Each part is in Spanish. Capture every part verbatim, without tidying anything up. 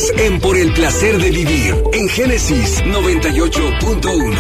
en Por el Placer de Vivir, en Génesis noventa y ocho punto uno.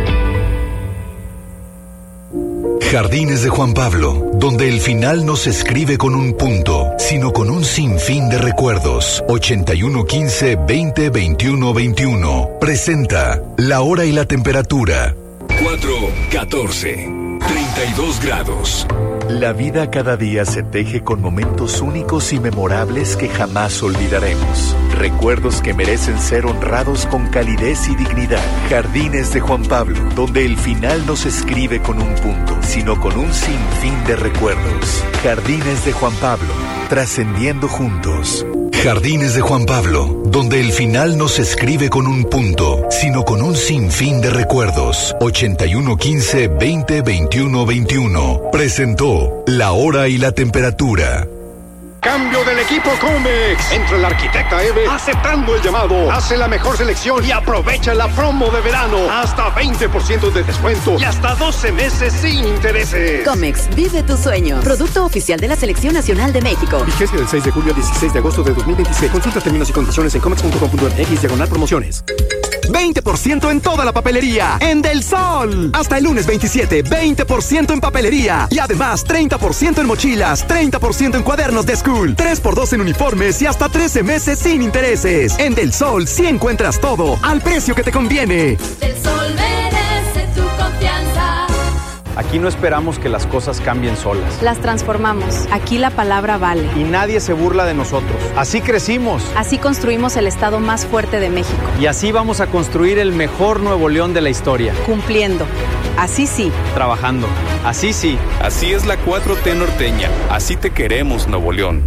Jardines de Juan Pablo, donde el final no se escribe con un punto, sino con un sinfín de recuerdos. ochenta y uno quince veinte veintiuno veintiuno. Presenta La Hora y la Temperatura. cuatro catorce. treinta y dos grados. La vida cada día se teje con momentos únicos y memorables que jamás olvidaremos. Recuerdos que merecen ser honrados con calidez y dignidad. Jardines de Juan Pablo, donde el final no se escribe con un punto, sino con un sinfín de recuerdos. Jardines de Juan Pablo, trascendiendo juntos. Jardines de Juan Pablo, donde el final no se escribe con un punto, sino con un sinfín de recuerdos. ochenta y uno quince veinte veintiuno veintiuno. Presentó La Hora y la Temperatura. Cambio del equipo Comex. Entra el arquitecta Eve aceptando el llamado. Hace la mejor selección y aprovecha la promo de verano. Hasta veinte por ciento de descuento y hasta doce meses sin intereses. Comex, vive tu sueño. Producto oficial de la Selección Nacional de México. Vigencia del seis de julio al dieciséis de agosto de dos mil veintiséis. Consulta términos y condiciones en comex punto com punto m x diagonal promociones. veinte por ciento en toda la papelería. En Del Sol. Hasta el lunes veintisiete, veinte por ciento en papelería. Y además treinta por ciento en mochilas, treinta por ciento en cuadernos de school, tres por dos en uniformes y hasta trece meses sin intereses. En Del Sol sí encuentras todo al precio que te conviene. Del Sol merece tu confianza. Aquí no esperamos que las cosas cambien solas. Las transformamos. Aquí la palabra vale. Y nadie se burla de nosotros. Así crecimos. Así construimos el estado más fuerte de México. Y así vamos a construir el mejor Nuevo León de la historia. Cumpliendo. Así sí. Trabajando. Así sí. Así es la cuatro T norteña. Así te queremos, Nuevo León.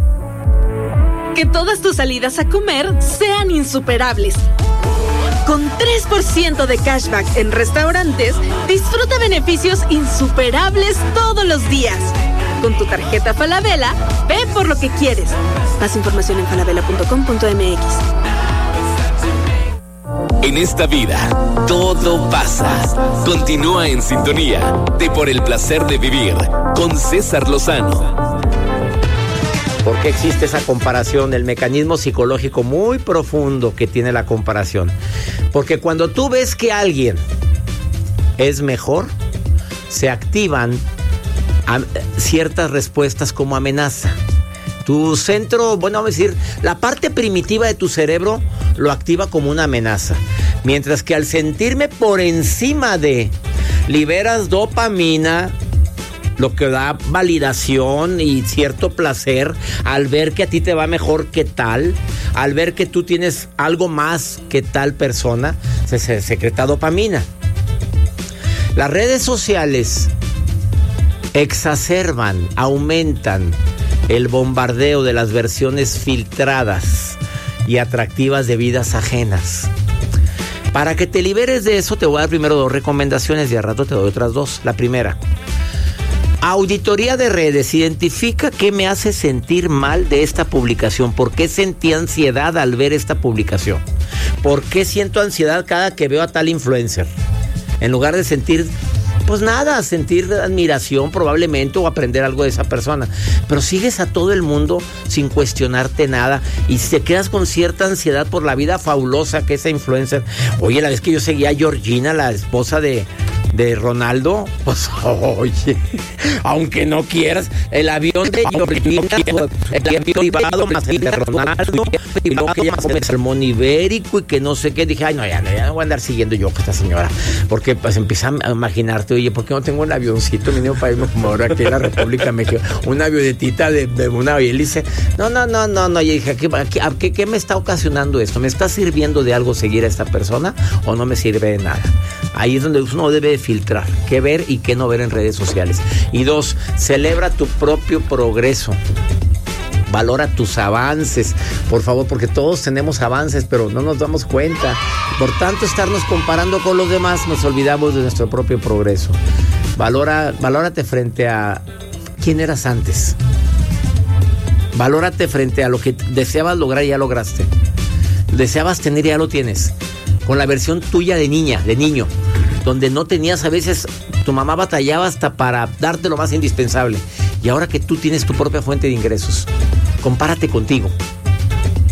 Que todas tus salidas a comer sean insuperables. Con tres por ciento de cashback en restaurantes, disfruta beneficios insuperables todos los días. Con tu tarjeta Falabella, ve por lo que quieres. Más información en falabella punto com punto m x. En esta vida, todo pasa. Continúa en sintonía de Por el Placer de Vivir con César Lozano. ¿Por qué existe esa comparación? El mecanismo psicológico muy profundo que tiene la comparación. Porque cuando tú ves que alguien es mejor, se activan ciertas respuestas como amenaza. Tu centro, bueno, vamos a decir, la parte primitiva de tu cerebro lo activa como una amenaza. Mientras que al sentirme por encima de, liberas dopamina, lo que da validación y cierto placer al ver que a ti te va mejor que tal, al ver que tú tienes algo más que tal persona, se, se secreta dopamina. Las redes sociales exacerban, aumentan el bombardeo de las versiones filtradas y atractivas de vidas ajenas. Para que te liberes de eso, te voy a dar primero dos recomendaciones y al rato te doy otras dos. La primera: auditoría de redes. Identifica qué me hace sentir mal de esta publicación. ¿Por qué sentí ansiedad al ver esta publicación? ¿Por qué siento ansiedad cada que veo a tal influencer? En lugar de sentir, pues nada, sentir admiración probablemente o aprender algo de esa persona. Pero sigues a todo el mundo sin cuestionarte nada y te quedas con cierta ansiedad por la vida fabulosa que esa influencer. Oye, la vez que yo seguía a Georgina, la esposa de... de Ronaldo, pues oye, aunque no quieras, el avión de Georgina, el avión privado más el de Ronaldo, y luego que ella come salmón ibérico y que no sé qué, dije, ay no, ya no, ya no voy a andar siguiendo yo a esta señora, porque pues empieza a imaginarte, oye, ¿por qué no tengo un avioncito mínimo para irme como ahora aquí en la República Mexicana, una avionetita de, de una hélice? No, no, no, no, no, y dije, ¿qué, qué, qué, ¿qué me está ocasionando esto? ¿Me está sirviendo de algo seguir a esta persona o no me sirve de nada? Ahí es donde uno debe filtrar qué ver y qué no ver en redes sociales. Y dos, celebra tu propio progreso. Valora tus avances, por favor, porque todos tenemos avances, pero no nos damos cuenta. Por tanto, estarnos comparando con los demás, nos olvidamos de nuestro propio progreso. Valora, valórate frente a quién eras antes. Valórate frente a lo que deseabas lograr y ya lograste. Deseabas tener y ya lo tienes. Con la versión tuya de niña, de niño, donde no tenías, a veces tu mamá batallaba hasta para darte lo más indispensable. Y ahora que tú tienes tu propia fuente de ingresos, compárate contigo.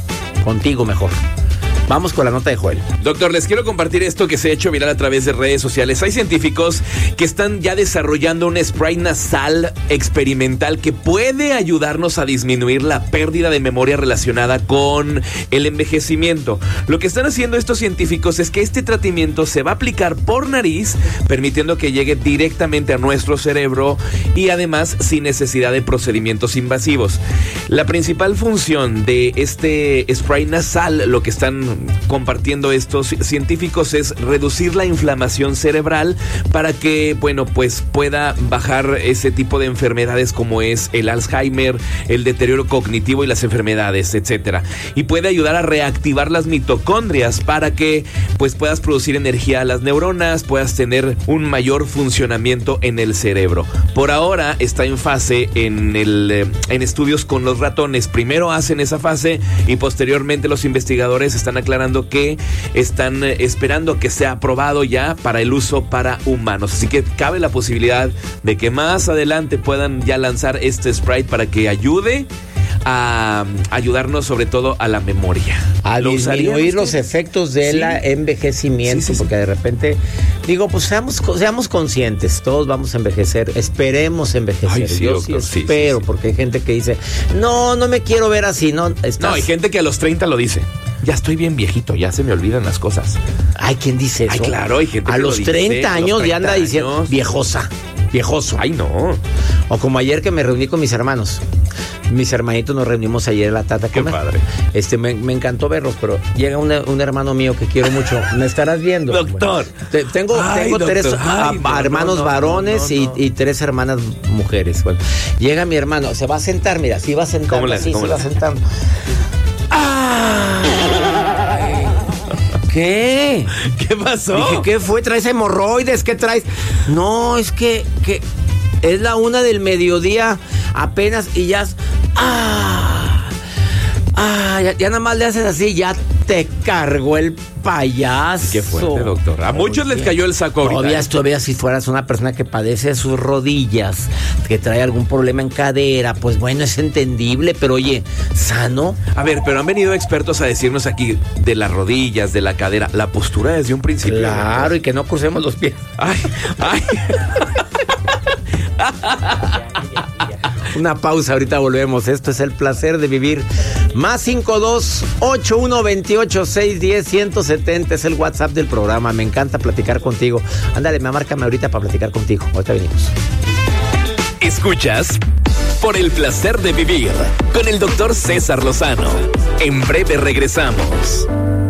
contigo mejor. Vamos con la nota de Joel. Doctor, les quiero compartir esto que se ha hecho viral a través de redes sociales. Hay científicos que están ya desarrollando un spray nasal experimental que puede ayudarnos a disminuir la pérdida de memoria relacionada con el envejecimiento. Lo que están haciendo estos científicos es que este tratamiento se va a aplicar por nariz, permitiendo que llegue directamente a nuestro cerebro y además sin necesidad de procedimientos invasivos. La principal función de este spray nasal, lo que están compartiendo estos científicos, es reducir la inflamación cerebral para que, bueno, pues pueda bajar ese tipo de enfermedades como es el Alzheimer, el deterioro cognitivo y las enfermedades, etcétera. Y puede ayudar a reactivar las mitocondrias para que pues puedas producir energía a las neuronas, puedas tener un mayor funcionamiento en el cerebro. Por ahora está en fase en el en estudios con los ratones. Primero hacen esa fase y posteriormente los investigadores están aclarando que están esperando que sea aprobado ya para el uso para humanos. Así que cabe la posibilidad de que más adelante puedan ya lanzar este spray para que ayude a ayudarnos sobre todo a la memoria. A disminuir los efectos del sí. envejecimiento, sí, sí, sí. Porque de repente, digo, pues seamos, seamos conscientes, todos vamos a envejecer, esperemos envejecer. Ay, sí, Yo doctor, sí espero, sí, sí. Porque hay gente que dice, no, no me quiero ver así, no. Estás... No, hay gente que a los treinta lo dice. Ya estoy bien viejito, ya se me olvidan las cosas. Ay, ¿quién dice eso? Ay, claro, hay gente a que los lo treinta dice, años ya anda años. diciendo viejosa, viejoso. Ay, no. O como ayer que me reuní con mis hermanos. Mis hermanitos nos reunimos ayer en la tata. Qué padre. Este, me, me encantó verlos, pero llega un, un hermano mío que quiero mucho. Me estarás viendo. Doctor. Bueno, te, tengo Ay, tengo doctor. tres Ay, a, no, hermanos no, no, varones no, no, no. Y, y tres hermanas mujeres. Bueno, llega mi hermano, se va a sentar, mira, sí va a sentar. ¿Cómo le hace? Sí, se va sentando. ¡Ah! ¿Qué? ¿Qué pasó? Dije, ¿qué fue? ¿Traes hemorroides? ¿Qué traes? No, es que, que es la una del mediodía apenas y ya... ¡Ah! ¡Ah! Ya, ya nada más le haces así, ya te cargó el payaso. Qué fuerte, doctor. A muchos Oye, les cayó el saco ahorita. Todavía, todavía si fueras una persona que padece de sus rodillas, que trae algún problema en cadera, pues bueno, es entendible, pero oye, ¿sano? A ver, pero han venido expertos a decirnos aquí de las rodillas, de la cadera, la postura desde un principio. Claro, doctor. Y que no crucemos los pies. Ay, ay. Una pausa, ahorita volvemos. Esto es El Placer de Vivir. Más cinco dos ocho uno veintiocho seis diez ciento setenta es el WhatsApp del programa. Me encanta platicar contigo. Ándale, me márcame ahorita para platicar contigo. Ahorita venimos. Escuchas Por el Placer de Vivir con el doctor César Lozano. En breve regresamos.